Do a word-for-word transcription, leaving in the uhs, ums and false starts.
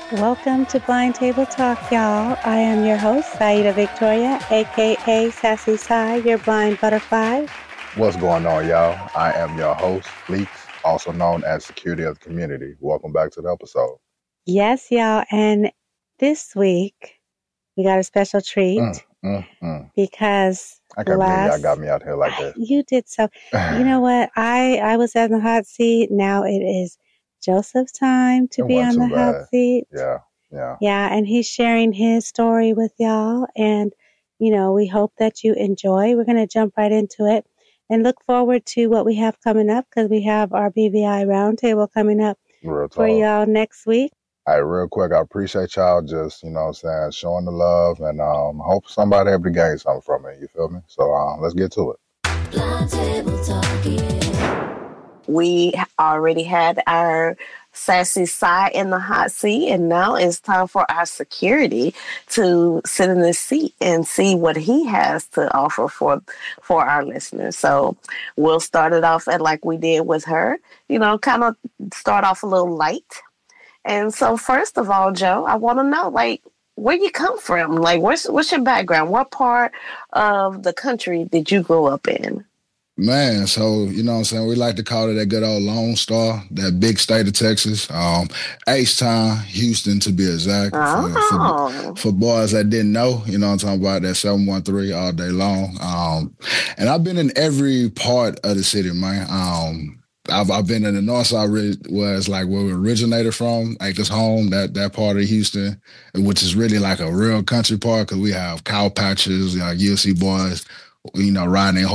Welcome to Blind Table Talk, y'all. I am your host, Saida Victoria, aka Sassy Sai, your blind butterfly. What's going on, y'all? I am your host, Leeks, also known as Security of the Community. Welcome back to the episode. Yes, y'all. And this week, we got a special Mm, treat mm, mm. because I can't believe y'all got last me out here like this. you did so. You know it what? I I was on the hot seat. Now it is Joseph's time to be wasn't on too the hot bad. seat. Yeah, yeah. Yeah, and he's sharing his story with y'all. And, you know, we hope that you enjoy. We're going to jump right into it and look forward to what we have coming up because we have our B V I roundtable coming up Real for talk. y'all next week. All right, real quick, I appreciate y'all just, you know what I'm saying, showing the love, and um, hope somebody able to gain something from it, you feel me? So um, let's get to it. Blind Table Talk, yeah. We already had our sassy side in the hot seat, and now it's time for our security to sit in this seat and see what he has to offer for for our listeners. So we'll start it off at like we did with her, you know, kind of start off a little light. And so, first of all, Joe, I want to know, like, where you come from? Like, what's what's your background? What part of the country did you grow up in? Man, so you know what I'm saying? We like to call it that good old Lone Star, that big state of Texas. Um, H-Town, Houston to be exact. For for Oh, for boys that didn't know, you know what I'm talking about, that seven one three all day long. Um, and I've been in every part of the city, man. Um I've I've been in the north side where it's like where we originated from, like this home, that that part of Houston, which is really like a real country part because we have cow patches, you know, U F C boys, you know, riding